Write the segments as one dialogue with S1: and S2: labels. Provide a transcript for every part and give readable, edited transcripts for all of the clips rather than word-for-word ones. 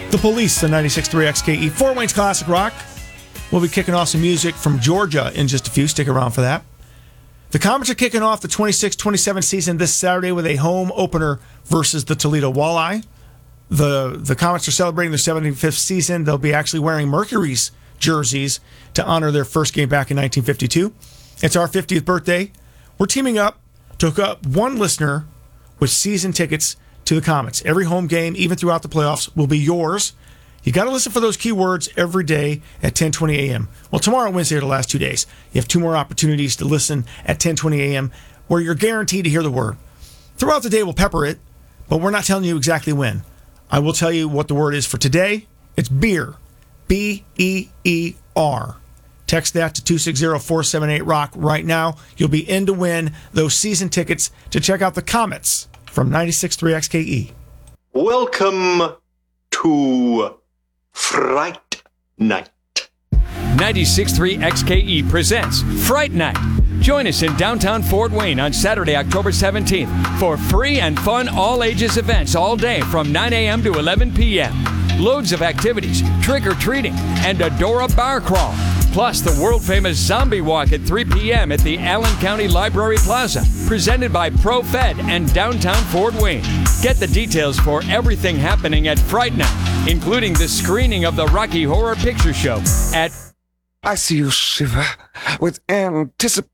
S1: The Police, the 96.3 XKE, Fort Wayne's Classic Rock. We'll be kicking off some music from Georgia in just a few. Stick around for that. The Comets are kicking off the 26-27 season this Saturday with a home opener versus the Toledo Walleye. The Comets are celebrating their 75th season. They'll be actually wearing Mercury's jerseys to honor their first game back in 1952. It's our 50th birthday. We're teaming up to hook up one listener with season tickets to the Comets. Every home game, even throughout the playoffs, will be yours. You got to listen for those keywords every day at 10:20 a.m. Well, tomorrow and Wednesday are the last 2 days. You have 2 more opportunities to listen at 10:20 a.m. where you're guaranteed to hear the word. Throughout the day, we'll pepper it, but we're not telling you exactly when. I will tell you what the word is for today. It's beer. B-E-E-R. Text that to 260-478-ROCK right now. You'll be in to win those season tickets to check out the Comets from 96.3 XKE.
S2: Welcome to Fright Night.
S3: 96.3 XKE presents Fright Night. Join us in downtown Fort Wayne on Saturday, October 17th for free and fun all-ages events all day from 9 a.m. to 11 p.m. Loads of activities, trick-or-treating, and Adora Bar Crawl. Plus, the world-famous Zombie Walk at 3 p.m. at the Allen County Library Plaza, presented by ProFed and Downtown Fort Wayne. Get the details for everything happening at Fright Night, including the screening of the Rocky Horror Picture Show at...
S4: I see you shiver with anticipation.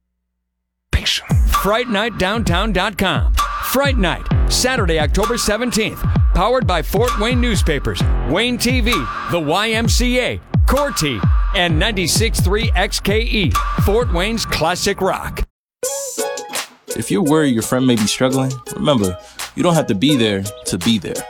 S3: FrightNightDowntown.com. Fright Night, Saturday, October 17th. Powered by Fort Wayne Newspapers, Wayne TV, the YMCA, Corti, and 96.3 XKE, Fort Wayne's Classic Rock.
S5: If you're worried your friend may be struggling, remember, you don't have to be there to be there.